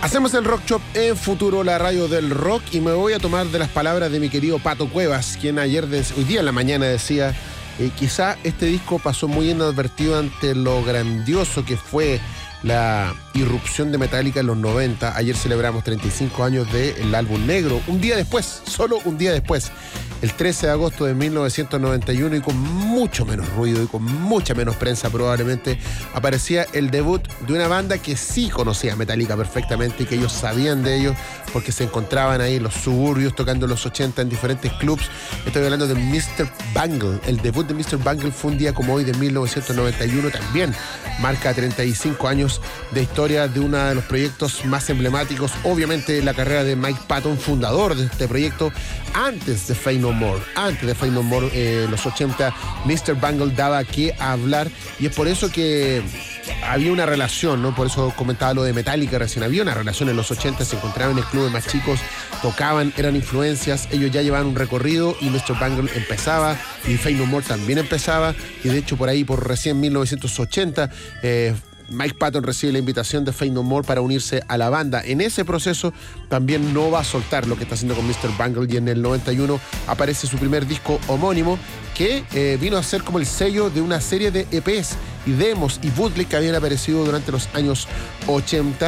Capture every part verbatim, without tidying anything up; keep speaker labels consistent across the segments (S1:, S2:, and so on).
S1: Hacemos el Rock Shop en Futuro, la radio del rock, y me voy a tomar de las palabras de mi querido Pato Cuevas, quien ayer, de, hoy día en la mañana decía, eh, quizá este disco pasó muy inadvertido ante lo grandioso que fue la irrupción de Metallica en los noventa. Ayer celebramos treinta y cinco años del álbum negro. Un día después, solo un día después, el trece de agosto de mil novecientos noventa y uno, y con mucho menos ruido y con mucha menos prensa probablemente, aparecía el debut de una banda que sí conocía a Metallica perfectamente y que ellos sabían de ellos porque se encontraban ahí en los suburbios tocando en los ochenta en diferentes clubs. Estoy hablando de mister Bungle. El debut de mister Bungle fue un día como hoy de mil novecientos noventa y uno. También marca treinta y cinco años de historia de uno de los proyectos más emblemáticos, obviamente la carrera de Mike Patton, fundador de este proyecto. Antes de Faith No More, antes de Faith No More, eh, los ochenta, mister Bungle daba que hablar, y es por eso que había una relación, ¿no? Por eso comentaba lo de Metallica recién. Había una relación en los ochenta, se encontraban en clubes más chicos, tocaban, eran influencias, ellos ya llevaban un recorrido y mister Bungle empezaba, y Faith No More también empezaba, y de hecho por ahí, por recién mil novecientos ochenta, eh, Mike Patton recibe la invitación de Faith No More para unirse a la banda. En ese proceso también no va a soltar lo que está haciendo con mister Bungle, y en el noventa y uno aparece su primer disco homónimo, que eh, vino a ser como el sello de una serie de E Pes y demos y bootleg que habían aparecido durante los años ochenta,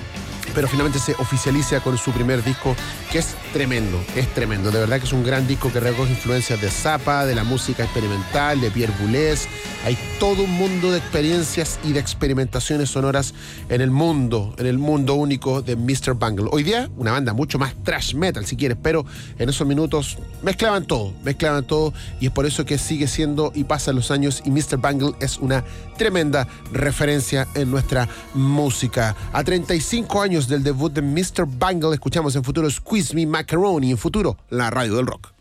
S1: pero finalmente se oficializa con su primer disco, que es tremendo, es tremendo. De verdad que es un gran disco que recoge influencias de Zappa, de la música experimental, de Pierre Boulez. Hay todo un mundo de experiencias y de experimentaciones sonoras en el mundo, en el mundo único de mister Bungle. Hoy día, una banda mucho más thrash metal, si quieres, pero en esos minutos mezclaban todo, mezclaban todo, y es por eso que sigue siendo, y pasan los años, y mister Bungle es una tremenda referencia en nuestra música. A treinta y cinco años del debut de mister Bungle, escuchamos en Futuro Squeeze Me Macaroni, en Futuro, la radio del rock.